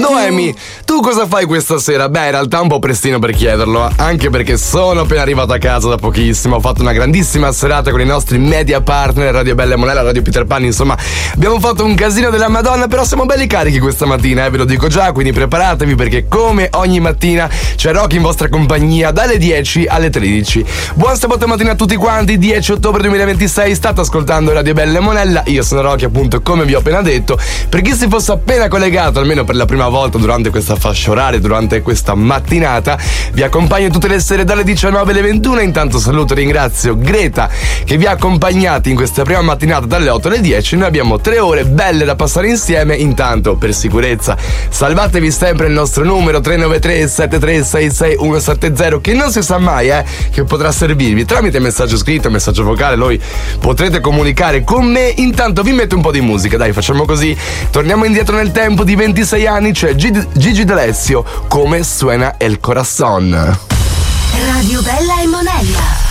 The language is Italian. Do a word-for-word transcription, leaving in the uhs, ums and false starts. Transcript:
Noemi, tu cosa fai questa sera? Beh, in realtà è un po' prestino per chiederlo, anche perché sono appena arrivato a casa da pochissimo. Ho fatto una grandissima serata con i nostri media partner, Radio Bella e Monella, Radio Peter Pan, insomma abbiamo fatto un casino della Madonna, però siamo belli carichi questa mattina, eh, ve lo dico già, quindi preparatevi perché come ogni mattina c'è Rocky in vostra compagnia dalle dieci alle tredici. Buon sabato mattina a tutti quanti, dieci ottobre duemilaventisei, state ascoltando Radio Bella e Monella, io sono Rocky appunto come vi ho appena detto. Per chi si fosse appena collegato, almeno per la prima volta durante questa fascia oraria, durante questa mattinata, vi accompagno tutte le sere dalle diciannove alle ventuno. Intanto saluto e ringrazio Greta che vi ha accompagnati in questa prima mattinata dalle otto alle dieci. Noi abbiamo tre ore belle da passare insieme. Intanto, per sicurezza, salvatevi sempre il nostro numero tre nove tre sette tre sei sei uno sette zero, che non si sa mai eh, che potrà servirvi tramite messaggio scritto, messaggio vocale. Noi potrete comunicare con me. Intanto vi metto un po' di musica, dai, facciamo così. Torniamo indietro nel tempo di ventisei anni, c'è G- Gigi D'Alessio, Come suena el corazón. Radio Bella e Monella.